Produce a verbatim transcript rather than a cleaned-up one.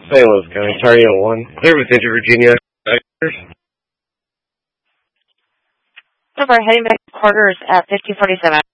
Saint Louis County, Tardio one. Clear with Inter Virginia. Number heading back to quarters at fifteen forty-seven.